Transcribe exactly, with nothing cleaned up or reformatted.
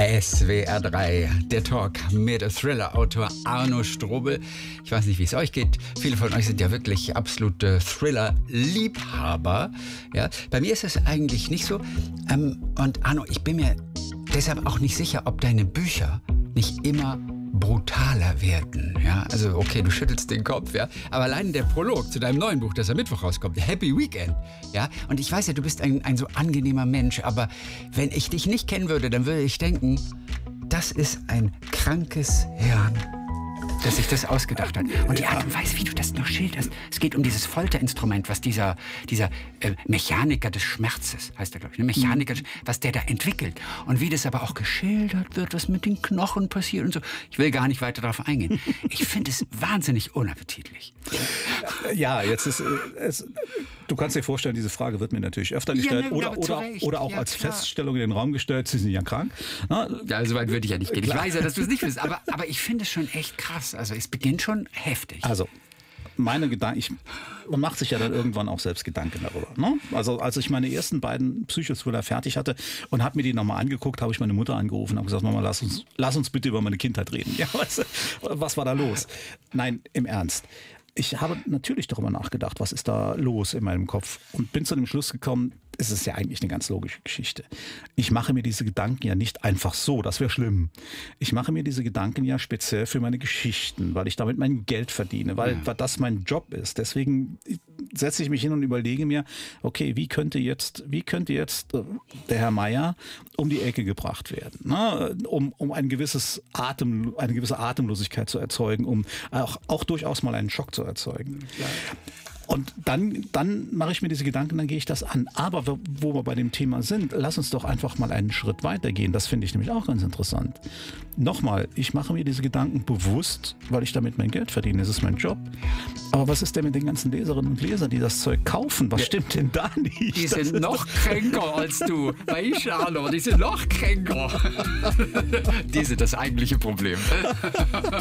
S W R drei, der Talk mit Thriller-Autor Arno Strobel. Ich weiß nicht, wie es euch geht. Viele von euch sind ja wirklich absolute Thriller-Liebhaber. Ja, bei mir ist es eigentlich nicht so. Ähm, und Arno, ich bin mir deshalb auch nicht sicher, ob deine Bücher nicht immer brutaler werden. Ja, also okay, du schüttelst den Kopf, ja. Aber allein der Prolog zu deinem neuen Buch, das am Mittwoch rauskommt, Happy Weekend, ja. Und ich weiß ja, du bist ein, ein so angenehmer Mensch, aber wenn ich dich nicht kennen würde, dann würde ich denken, das ist ein krankes Hirn, dass sich das ausgedacht hat. Und die Art und Weise, wie du das noch schilderst, es geht um dieses Folterinstrument, was dieser, dieser äh, Mechaniker des Schmerzes, heißt er, glaube ich, ne? Mechaniker, mhm. was der da entwickelt. Und wie das aber auch geschildert wird, was mit den Knochen passiert und so. Ich will gar nicht weiter darauf eingehen. Ich finde es wahnsinnig unappetitlich. Ja, jetzt ist es, du kannst dir vorstellen, diese Frage wird mir natürlich öfter gestellt, ja, ne, oder, oder, oder auch ja, als klar. Feststellung in den Raum gestellt, Sie sind ja krank. Na, ja, so weit würde ich ja nicht gehen. Klar. Ich weiß ja, dass du es nicht willst, aber, aber ich finde es schon echt krass. Also es beginnt schon heftig. Also meine Gedanken, ich, man macht sich ja dann irgendwann auch selbst Gedanken darüber. Ne? Also als ich meine ersten beiden Psychothriller fertig hatte und habe mir die nochmal angeguckt, habe ich meine Mutter angerufen und habe gesagt, Mama, lass uns, lass uns bitte über meine Kindheit reden. Ja, was, was war da los? Nein, im Ernst. Ich habe natürlich darüber nachgedacht, was ist da los in meinem Kopf und bin zu dem Schluss gekommen, es ist ja eigentlich eine ganz logische Geschichte. Ich mache mir diese Gedanken ja nicht einfach so, das wäre schlimm. Ich mache mir diese Gedanken ja speziell für meine Geschichten, weil ich damit mein Geld verdiene, weil, ja. weil das mein Job ist. Deswegen setze ich mich hin und überlege mir, okay, wie könnte jetzt, wie könnte jetzt der Herr Meier um die Ecke gebracht werden, ne? um, um ein gewisses Atem, eine gewisse Atemlosigkeit zu erzeugen, um auch, auch durchaus mal einen Schock zu erzeugen. Ja. Und dann, dann mache ich mir diese Gedanken, dann gehe ich das an. Aber wo wir bei dem Thema sind, lass uns doch einfach mal einen Schritt weitergehen. Das finde ich nämlich auch ganz interessant. Nochmal, ich mache mir diese Gedanken bewusst, weil ich damit mein Geld verdiene. Das ist mein Job. Aber was ist denn mit den ganzen Leserinnen und Lesern, die das Zeug kaufen? Was ja. stimmt denn da nicht? Die das sind noch kränker als du. Weißt du, Arno, die sind noch kränker. Die sind das eigentliche Problem.